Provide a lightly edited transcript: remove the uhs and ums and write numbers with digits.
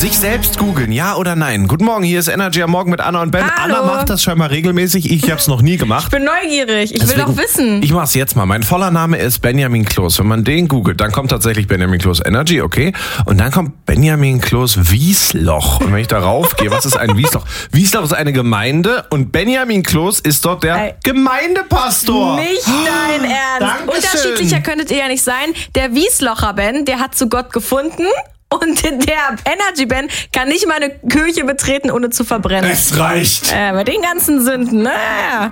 Sich selbst googeln, ja oder nein? Guten Morgen, hier ist Energy am Morgen mit Anna und Ben. Hallo. Anna macht das scheinbar regelmäßig, ich hab's noch nie gemacht. Ich bin neugierig, ich will doch wissen. Ich mach's jetzt mal. Mein voller Name ist Benjamin Kloß. Wenn man den googelt, dann kommt tatsächlich Benjamin Kloß Energy, okay? Und dann kommt Benjamin Kloß Wiesloch. Und wenn ich darauf gehe, was ist ein Wiesloch? Wiesloch ist eine Gemeinde und Benjamin Kloß ist dort der Gemeindepastor. Nicht dein Ernst. Dankeschön. Unterschiedlicher könntet ihr ja nicht sein. Der Wieslocher Ben, der hat zu Gott gefunden. Und der Energy Ben kann nicht mal eine Kirche betreten, ohne zu verbrennen. Es reicht. Bei den ganzen Sünden, naja.